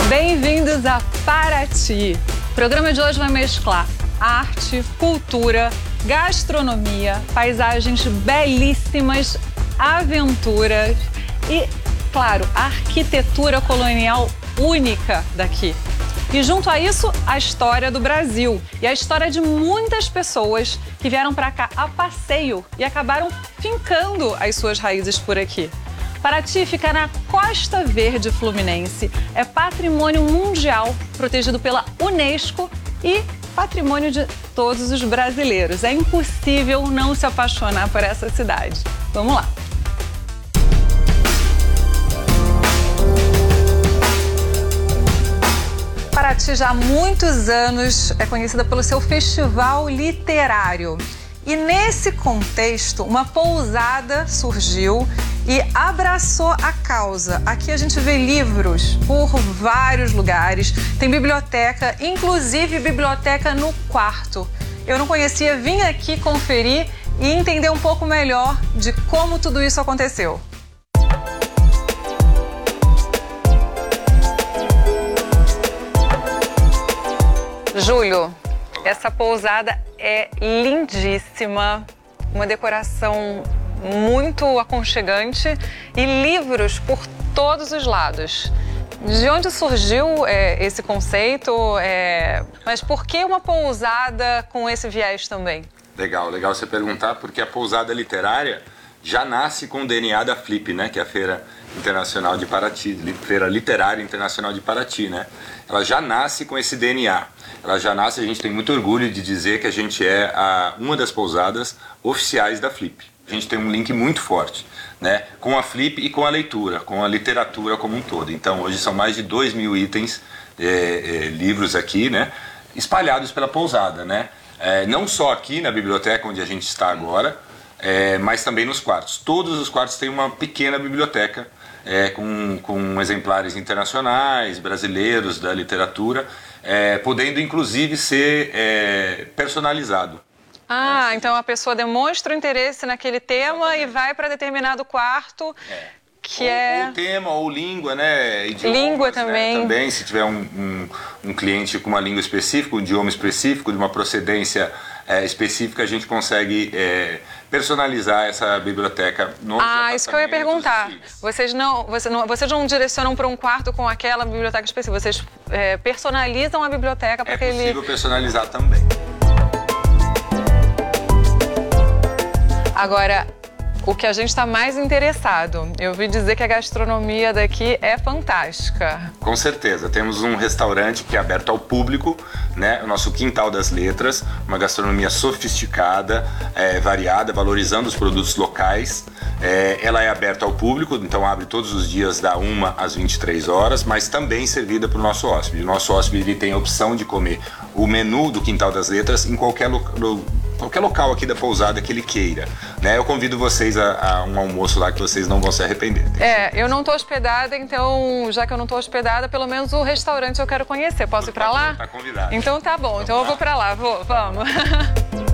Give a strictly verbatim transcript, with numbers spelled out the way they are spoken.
Bem-vindos a Paraty. O programa de hoje vai mesclar arte, cultura, gastronomia, paisagens belíssimas, aventuras e, claro, a arquitetura colonial única daqui. E junto a isso, a história do Brasil e a história de muitas pessoas que vieram para cá a passeio e acabaram fincando as suas raízes por aqui. Paraty fica na Costa Verde Fluminense, é patrimônio mundial protegido pela Unesco e patrimônio de todos os brasileiros. É impossível não se apaixonar por essa cidade. Vamos lá! Paraty já há muitos anos é conhecida pelo seu festival literário. E nesse contexto, uma pousada surgiu e abraçou a causa. Aqui a gente vê livros por vários lugares, tem biblioteca, inclusive biblioteca no quarto. Eu não conhecia, vim aqui conferir e entender um pouco melhor de como tudo isso aconteceu. Júlio, essa pousada é lindíssima, uma decoração muito aconchegante e livros por todos os lados. De onde surgiu é, esse conceito? É... Mas por que uma pousada com esse viés também? Legal, legal você perguntar, porque a pousada literária já nasce com o D N A da Flip, né? Que é a Feira Internacional de Paraty, Feira Literária Internacional de Paraty, né? Ela já nasce com esse D N A. Ela já nasce, a gente tem muito orgulho de dizer que a gente é a, uma das pousadas oficiais da Flip. A gente tem um link muito forte, né, com a Flip e com a leitura, com a literatura como um todo. Então hoje são mais de dois mil itens, é, é, livros aqui, né, espalhados pela pousada, né? É, não só aqui na biblioteca onde a gente está agora, é, mas também nos quartos. Todos os quartos têm uma pequena biblioteca é, com, com exemplares internacionais, brasileiros da literatura, é, podendo inclusive ser é, personalizado. Ah, então a pessoa demonstra o interesse naquele tema e vai para determinado quarto, é. que ou, é... Ou tema, ou língua, né? Idiomas, língua também. Né? Também, se tiver um, um, um cliente com uma língua específica, um idioma específico, de uma procedência é, específica, a gente consegue é, personalizar essa biblioteca nos Ah, isso que eu ia perguntar. Vocês não, você não, vocês não direcionam para um quarto com aquela biblioteca específica, vocês é, personalizam a biblioteca para é aquele... É possível personalizar também. Agora, o que a gente está mais interessado, eu ouvi dizer que a gastronomia daqui é fantástica. Com certeza, temos um restaurante que é aberto ao público, né? O nosso Quintal das Letras, uma gastronomia sofisticada, é, variada, valorizando os produtos locais. É, ela é aberta ao público, então abre todos os dias da uma às vinte e três horas, mas também servida para o nosso hóspede. O nosso hóspede ele tem a opção de comer o menu do Quintal das Letras em qualquer local. Qualquer local aqui da pousada que ele queira, né? Eu convido vocês a, a um almoço lá que vocês não vão se arrepender. É, eu não tô hospedada, então, já que eu não tô hospedada, pelo menos o restaurante eu quero conhecer. Posso ir pra lá? Tá convidado. Então tá bom, então eu vou pra lá, vou, vamos.